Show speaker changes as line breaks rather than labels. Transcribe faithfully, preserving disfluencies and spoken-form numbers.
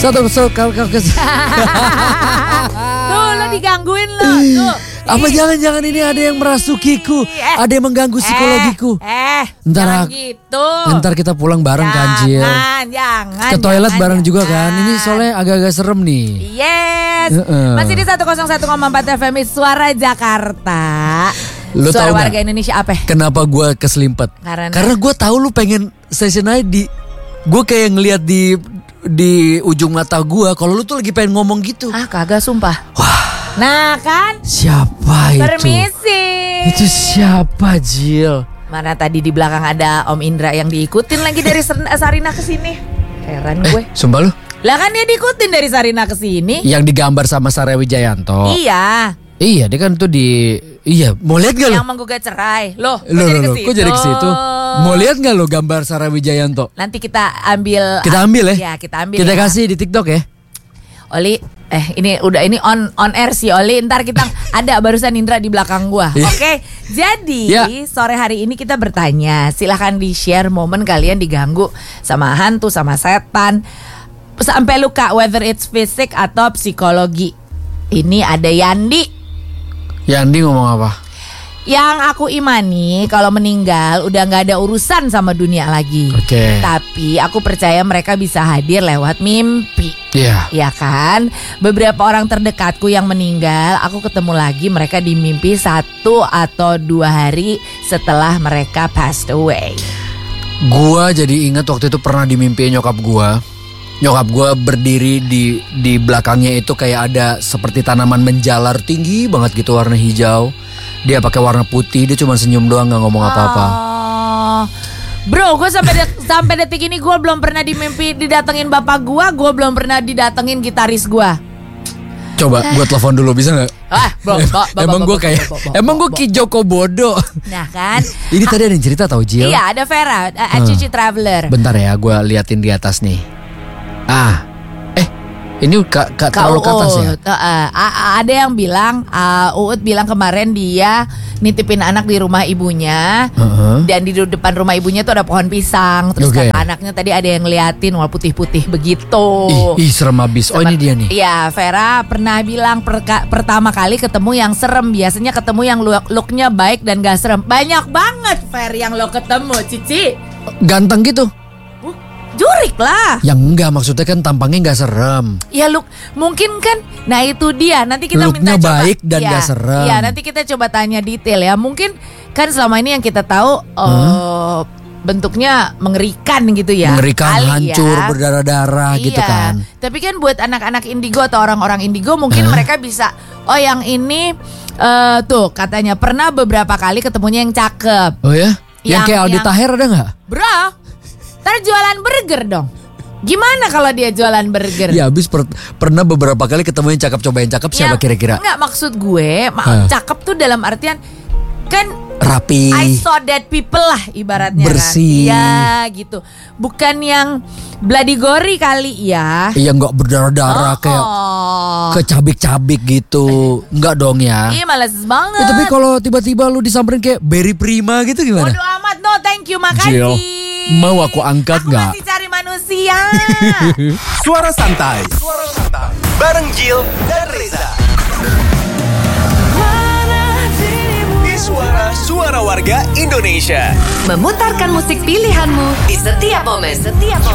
Satu satu kau kau kes.
Tuh lo digangguin lo. Tuh.
Apa jangan-jangan ini ada yang merasukiku,
Eh,
ada yang mengganggu psikologiku.
Eh, eh
Ntar
jangan
aku-
gitu.
Ntar kita pulang bareng kan, Jil.
Jangan, jangan.
Ke toilet
jangan,
bareng juga
jangan.
kan. Ini soalnya agak-agak serem nih.
Yes.
Uh-uh.
Masih di seratus satu koma empat F M Suara Jakarta.
Lu
Suara
tahu
warga
gak
Indonesia apa?
kenapa gue keselimpet?
Karena-
Karena gue tahu lu pengen session night di. Gue kayak ngeliat di di ujung mata gue kalau lu tuh lagi pengen ngomong gitu.
Ah, kagak sumpah.
Wah,
Nah kan?
siapa itu?
Permisi.
Itu siapa, Jil?
Mana tadi di belakang ada Om Indra yang diikutin lagi dari Ser- Sarina ke sini. Heran gue.
Sumpah lu?
Lah kan dia diikutin dari Sarina ke sini.
Yang digambar sama Sarah Wijayanto.
Iya.
Iya, dia kan tuh di. Iya, mau lihat gak lu?
Yang menggugat cerai. Loh, kok
Loh,
jadi
loh,
ke
loh,
situ?
kok jadi ke situ? Mau lihat gak lo gambar Sarah Wijayanto?
Nanti kita ambil.
Kita ambil ya?
Iya, kita ambil.
Kita
ya.
kasih di TikTok ya.
Oli, eh ini udah ini on on air sih Oli. Ntar kita ada barusan Indra di belakang gua.
Iya.
Oke. Jadi
Ya.
sore hari ini kita bertanya. Silahkan di share momen kalian diganggu sama hantu, sama setan, sampai luka, whether it's fisik atau psikologi. Ini ada Yandi.
Yandi ngomong apa?
Yang aku imani kalau meninggal udah nggak ada urusan sama dunia lagi.
Oke.
Tapi aku percaya mereka bisa hadir lewat mimpi.
Iya.
Ya kan? Beberapa orang terdekatku yang meninggal, aku ketemu lagi mereka di mimpi satu atau dua hari setelah mereka passed away.
Gua jadi ingat waktu itu pernah dimimpiin nyokap gua. Nyokap gua berdiri di di belakangnya itu kayak ada seperti tanaman menjalar tinggi banget gitu warna hijau. Dia pakai warna putih, dia cuma senyum doang nggak ngomong apa-apa.
Oh. Bro, gue sampai det- sampai detik ini gue belum pernah dimimpi didatengin bapak gue, gue belum pernah didatengin gitaris gue.
Coba gue telepon dulu bisa nggak?
Ah, bro,
Em-
ba- ba-
emang
ba-
gue
ba-
kayak,
ba- ba-
emang gue
ba-
Ki Joko Bodo.
Nah kan?
Ini tadi ada yang cerita tau Jil?
Iya, ada Vera, uh, Cici Traveler.
Bentar ya, gue liatin di atas nih. Ah, eh, ini kak, kak terlalu ke atas ya?
Uut, uh, uh, a- ada yang bilang, uh, Uut bilang kemarin dia nitipin anak di rumah ibunya.
Heeh.
Dan di depan rumah ibunya tuh ada pohon pisang. Terus
Oke.
kata anaknya tadi ada yang ngeliatin wah putih-putih begitu.
Ih, ih serem abis. Oh ini dia nih.
Iya, Vera pernah bilang perka- pertama kali ketemu yang serem. Biasanya ketemu yang look- looknya baik dan gak serem. Banyak banget Ver yang lo ketemu, Cici.
Ganteng gitu?
Uh, jurik lah.
Yang enggak, maksudnya kan tampangnya gak serem.
Ya look, mungkin kan. Nah itu dia. Nanti kita
Looknya
minta coba.
baik dan
Iya,
gak serem.
Iya, nanti kita coba tanya detail ya. Mungkin kan selama ini yang kita tahu oh, bentuknya mengerikan gitu ya.
Mengerikan,
Kali
hancur,
ya.
berdarah-darah gitu
Iya.
kan.
Tapi kan buat anak-anak indigo atau orang-orang indigo mungkin
Hah?
mereka bisa. Oh yang ini eh, tuh katanya pernah beberapa kali ketemunya yang cakep.
Oh ya? Yang,
Yang-
kayak Aldi
yang-
Taher ada gak?
Bro, ntar jualan burger dong. Gimana kalau dia jualan burger?
Ya abis per- pernah beberapa kali ketemu yang cakep. Coba yang cakep siapa
Yang-
kira-kira?
Enggak, maksud gue ma-
Hah.
cakep tuh dalam artian kan
Rapi.
I saw dead people lah ibaratnya
Bersih.
kan. Iya gitu. Bukan yang bloody gory kali ya.
Iya gak berdarah-darah
Oh,
kayak
oh.
kecabik-cabik gitu. Enggak dong ya.
Iya males banget.
Ya, tapi kalau tiba-tiba lu disamperin kayak Berry Prima gitu gimana?
Bodo amat, no thank you, makasih.
Jill, mau aku angkat
Aku
nggak?
masih cari manusia.
Suara santai. Suara santai. Bareng Jill dan Reza. Di suara suara warga Indonesia.
Memutarkan musik pilihanmu di setiap momen. Setiap momen.